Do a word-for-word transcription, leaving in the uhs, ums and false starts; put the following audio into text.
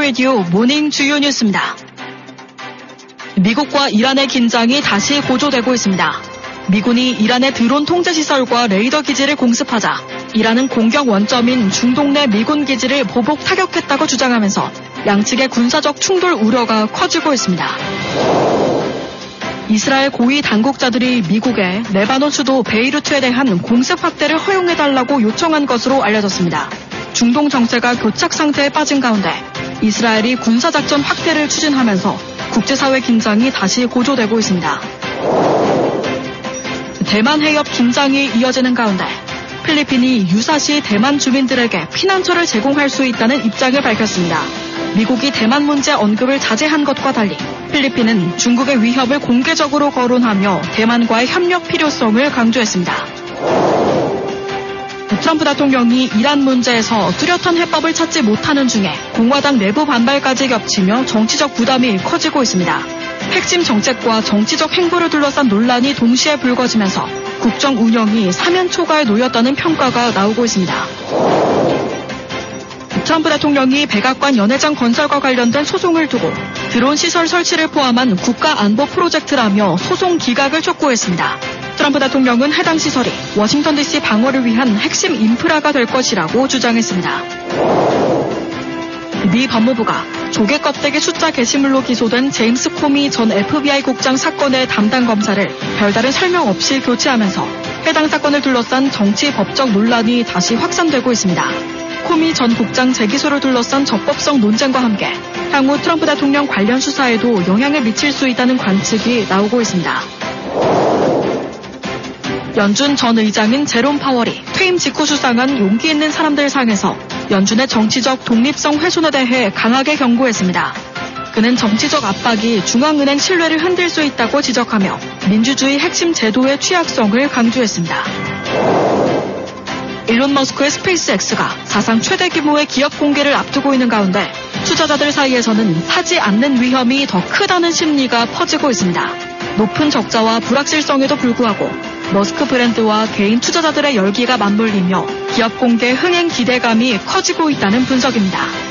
라디오 모닝 주요 뉴스입니다. 미국과 이란의 긴장이 다시 고조되고 있습니다. 미군이 이란의 드론 통제시설과 레이더 기지를 공습하자 이란은 공격 원점인 중동 내 미군 기지를 보복 타격했다고 주장하면서 양측의 군사적 충돌 우려가 커지고 있습니다. 이스라엘 고위 당국자들이 미국에 레바논 수도 베이루트에 대한 공습 확대를 허용해달라고 요청한 것으로 알려졌습니다. 중동 정세가 교착 상태에 빠진 가운데 이스라엘이 군사작전 확대를 추진하면서 국제사회 긴장이 다시 고조되고 있습니다. 대만 해협 긴장이 이어지는 가운데 필리핀이 유사시 대만 주민들에게 피난처를 제공할 수 있다는 입장을 밝혔습니다. 미국이 대만 문제 언급을 자제한 것과 달리 필리핀은 중국의 위협을 공개적으로 거론하며 대만과의 협력 필요성을 강조했습니다. 트럼프 대통령이 이란 문제에서 뚜렷한 해법을 찾지 못하는 중에 공화당 내부 반발까지 겹치며 정치적 부담이 커지고 있습니다. 핵심 정책과 정치적 행보를 둘러싼 논란이 동시에 불거지면서 국정 운영이 사면 초과에 놓였다는 평가가 나오고 있습니다. 트럼프 대통령이 백악관 연회장 건설과 관련된 소송을 두고 드론 시설 설치를 포함한 국가안보 프로젝트라며 소송 기각을 촉구했습니다. 트럼프 대통령은 해당 시설이 워싱턴 디씨 방어를 위한 핵심 인프라가 될 것이라고 주장했습니다. 미 법무부가 조개 껍데기 숫자 게시물로 기소된 제임스 코미 전 에프비아이 국장 사건의 담당 검사를 별다른 설명 없이 교체하면서 해당 사건을 둘러싼 정치 법적 논란이 다시 확산되고 있습니다. 코미 전 국장 재기소를 둘러싼 적법성 논쟁과 함께 향후 트럼프 대통령 관련 수사에도 영향을 미칠 수 있다는 관측이 나오고 있습니다. 연준 전 의장인 제롬 파월이 퇴임 직후 수상한 용기 있는 사람들 상에서 연준의 정치적 독립성 훼손에 대해 강하게 경고했습니다. 그는 정치적 압박이 중앙은행 신뢰를 흔들 수 있다고 지적하며 민주주의 핵심 제도의 취약성을 강조했습니다. 일론 머스크의 스페이스X가 사상 최대 규모의 기업 공개를 앞두고 있는 가운데 투자자들 사이에서는 사지 않는 위험이 더 크다는 심리가 퍼지고 있습니다. 높은 적자와 불확실성에도 불구하고 머스크 브랜드와 개인 투자자들의 열기가 맞물리며 기업 공개 흥행 기대감이 커지고 있다는 분석입니다.